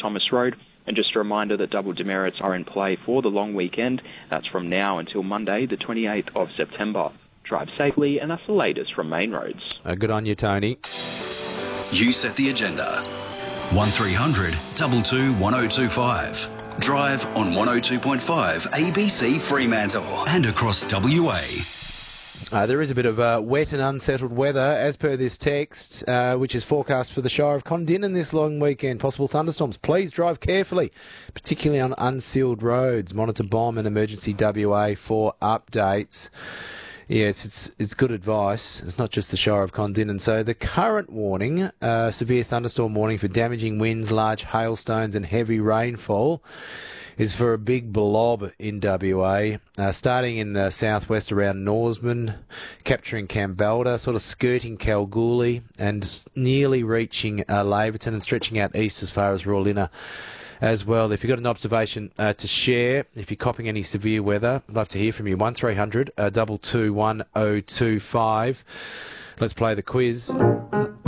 Thomas Road. And just a reminder that double demerits are in play for the long weekend. That's from now until Monday, the 28th of September. Drive safely, and that's the latest from Main Roads. Good on you, Tony. You set the agenda. 1300 22 1025. Drive on 102.5 ABC Fremantle and across WA. There is a bit of wet and unsettled weather, as per this text, which is forecast for the Shire of Condinnon this long weekend. Possible thunderstorms. Please drive carefully, particularly on unsealed roads. Monitor BOM and Emergency WA for updates. Yes, it's good advice. It's not just the Shire of Condinnon. So the current warning, severe thunderstorm warning for damaging winds, large hailstones and heavy rainfall, is for a big blob in WA, starting in the southwest around Norseman, capturing Kambalda, sort of skirting Kalgoorlie and nearly reaching Laverton and stretching out east as far as Rawlinna as well. If you've got an observation to share, if you're copping any severe weather, I'd love to hear from you. 1300 22 1025. Let's play the quiz.